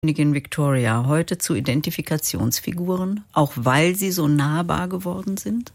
Königin Victoria heute zu Identifikationsfiguren, auch weil sie so nahbar geworden sind?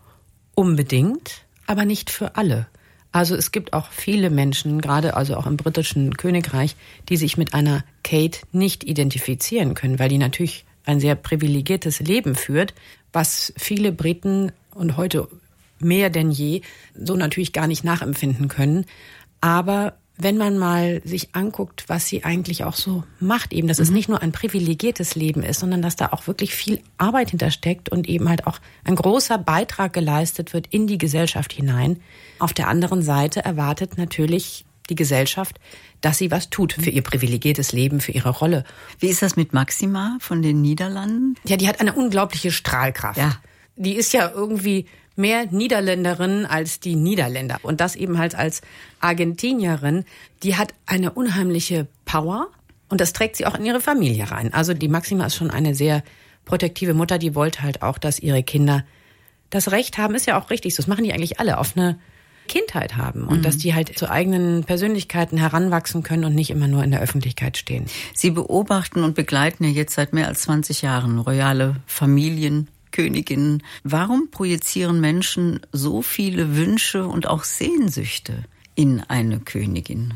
Unbedingt, aber nicht für alle. Also es gibt auch viele Menschen, gerade also auch im britischen Königreich, die sich mit einer Kate nicht identifizieren können, weil die natürlich ein sehr privilegiertes Leben führt, was viele Briten und heute mehr denn je so natürlich gar nicht nachempfinden können. Aber wenn man mal sich anguckt, was sie eigentlich auch so macht, eben, dass es nicht nur ein privilegiertes Leben ist, sondern dass da auch wirklich viel Arbeit hintersteckt und eben halt auch ein großer Beitrag geleistet wird in die Gesellschaft hinein. Auf der anderen Seite erwartet natürlich die Gesellschaft, dass sie was tut für ihr privilegiertes Leben, für ihre Rolle. Wie ist das mit Maxima von den Niederlanden? Ja, die hat eine unglaubliche Strahlkraft. Ja. Die ist ja irgendwie mehr Niederländerin als die Niederländer. Und das eben halt als Argentinierin. Die hat eine unheimliche Power und das trägt sie auch in ihre Familie rein. Also die Maxima ist schon eine sehr protektive Mutter, die wollte halt auch, dass ihre Kinder das Recht haben, ist ja auch richtig, so, das machen die eigentlich alle, auf eine Kindheit haben und dass die halt zu eigenen Persönlichkeiten heranwachsen können und nicht immer nur in der Öffentlichkeit stehen. Sie beobachten und begleiten ja jetzt seit mehr als 20 Jahren royale Familien, Königinnen. Warum projizieren Menschen so viele Wünsche und auch Sehnsüchte in eine Königin?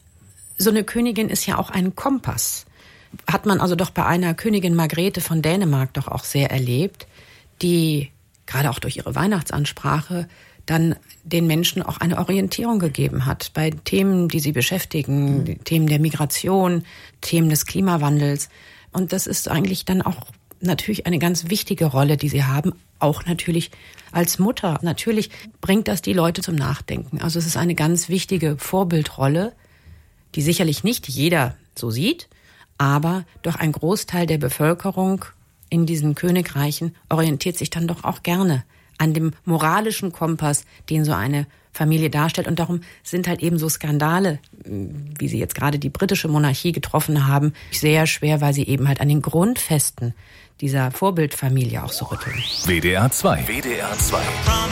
So eine Königin ist ja auch ein Kompass. Hat man also doch bei einer Königin Margrethe von Dänemark doch auch sehr erlebt, die gerade auch durch ihre Weihnachtsansprache dann den Menschen auch eine Orientierung gegeben hat bei Themen, die sie beschäftigen, die Themen der Migration, Themen des Klimawandels. Und das ist eigentlich dann auch natürlich eine ganz wichtige Rolle, die sie haben, auch natürlich als Mutter. Natürlich bringt das die Leute zum Nachdenken. Also es ist eine ganz wichtige Vorbildrolle, die sicherlich nicht jeder so sieht, aber doch ein Großteil der Bevölkerung in diesen Königreichen orientiert sich dann doch auch gerne an dem moralischen Kompass, den so eine Familie darstellt. Und darum sind halt eben so Skandale, wie sie jetzt gerade die britische Monarchie getroffen haben, sehr schwer, weil sie eben halt an den Grundfesten dieser Vorbildfamilie auch so rütteln. WDR 2. WDR 2.